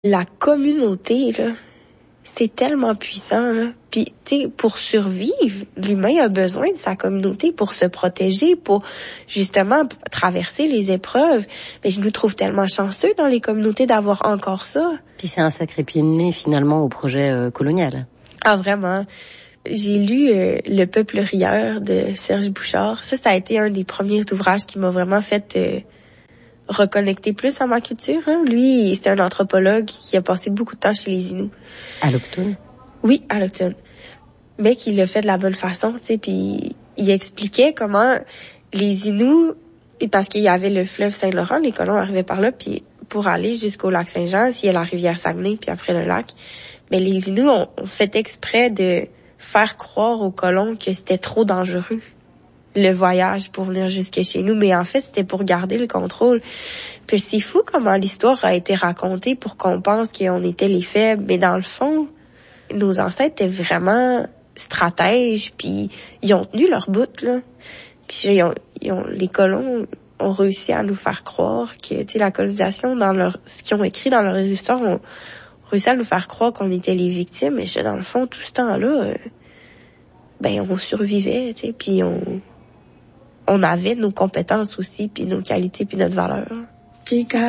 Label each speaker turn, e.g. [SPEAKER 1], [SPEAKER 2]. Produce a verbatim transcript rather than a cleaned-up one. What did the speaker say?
[SPEAKER 1] La communauté, là, c'est tellement puissant, là. Puis, tu sais, pour survivre, l'humain a besoin de sa communauté pour se protéger, pour justement traverser les épreuves. Mais je nous trouve tellement chanceux dans les communautés d'avoir encore ça.
[SPEAKER 2] Puis c'est un sacré pied de nez, finalement, au projet euh, colonial.
[SPEAKER 1] Ah, vraiment. J'ai lu euh, Le Peuple rieur de Serge Bouchard. Ça, ça a été un des premiers ouvrages qui m'a vraiment fait euh, reconnecter plus à ma culture. Hein. Lui, c'était un anthropologue qui a passé beaucoup de temps chez les Inuits.
[SPEAKER 2] Alloctone?
[SPEAKER 1] Oui, alloctone. Mais qui l'a fait de la bonne façon, tu sais. Puis il expliquait comment les Inuits, parce qu'il y avait le fleuve Saint-Laurent, les colons arrivaient par là, puis pour aller jusqu'au lac Saint-Jean, s'il y a la rivière Saguenay, puis après le lac. Mais les Inuits ont, ont fait exprès de faire croire aux colons que c'était trop dangereux, le voyage pour venir jusque chez nous. Mais en fait, c'était pour garder le contrôle. Puis c'est fou comment l'histoire a été racontée pour qu'on pense qu'on était les faibles. Mais dans le fond, nos ancêtres étaient vraiment stratèges, puis ils ont tenu leur bout, là. Puis ils ont, ils ont, les colons ont réussi à nous faire croire que, tu sais, la colonisation, dans leur, ce qu'ils ont écrit dans leurs histoires, ont réussi à nous faire croire qu'on était les victimes. Et dans le fond, tout ce temps-là, euh, ben, on survivait, tu sais, puis on, on avait nos compétences aussi, puis nos qualités, puis notre valeur.